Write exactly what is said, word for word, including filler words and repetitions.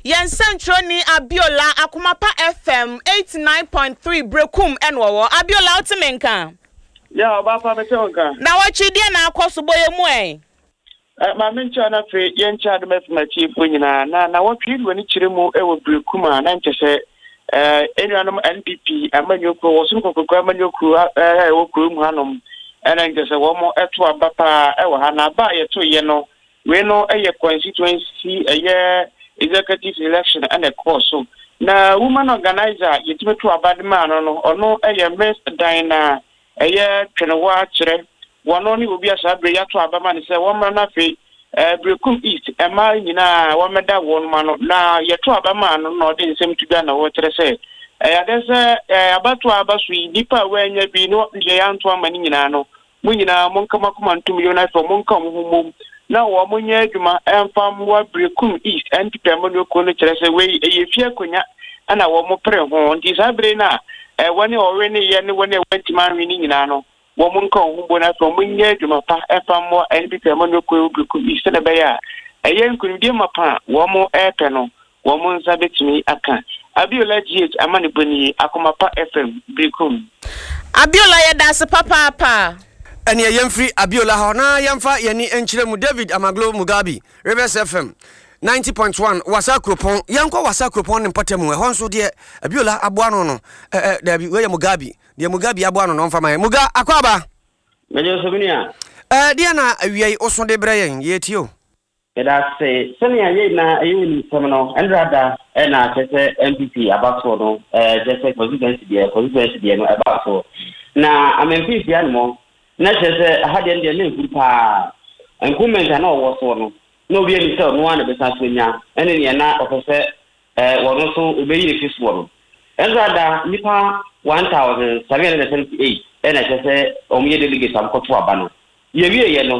Yen Centroni Abiola Akumapa F M eighty-nine point three Brekum enwo Abiola Otimenka. Yeah, Baba Metonka. Na wachi dia na akoso boye mu eh. Eh ma mencha na fe yen cha de mesma chief nyina na na watwi wani kire mu e wo Brekum a na nche eh enuanom N P P amanyoko wo sun kokoko amanyoko eh wo kuru mu hanom ena nche se wo mo eto abapa e wo ha na ba ye to ye no we no e ye constituency e ye executive election and a course na woman organizer yetime to abadema no no ono e ye Miss Dina e ye twenewa kire wono ni obi asabre ya to abama ni se wo ma na fe eh Brekum East e ma nyina wo meda won ma no na ye to abama no no de nsem tuga na wo tere se eh adese eh abato abasu dipa wanya bi no ye yanto amani nyina no mu nyina monka makoma two million na so monka mo humum na wo munye adwuma emfam wa Brekum East N P P amano ko no kire se we ye fie konya ana wo mo pre ho ndi sabre na eh woni owe ne ye ne woni wantiman wi ni nyina no wo munka humbo na so munye adwuma pa emfam wa N P P amano ko Brekum East na be ya eye nkunudi mapa wo mo epe no wo mo nsa betimi aka Abiola G H amane boni Akumapa F M Brekum Abiola ye das papa pa Eni yemfri Abiola ha na yemfa yeni enchire mu David Amaglo Mugabi Rivers F M ninety point one Wasakropon yanko Wasakropon mpatemu ho nso de Abiola aboa no no eh eh we Mugabi de Mugabi aboa no no mfa mai Muga akwaba mejo sobinia eh de na awiai oso de breyen yetio eda se senia ye na ayuni semno endrada ena tete M P P abaso no eh tete constituency de constituency de no abaso na amempi dia no na chese hade ndi na grupa enkumenta na owo so no no bi ni se no wana be sa so nya ene ne na ofese eh wono so obeyi fisu wono endrada nipa one thousand seven hundred seventy-eight ena chese omiye delegate am koto aba no ye wie ye no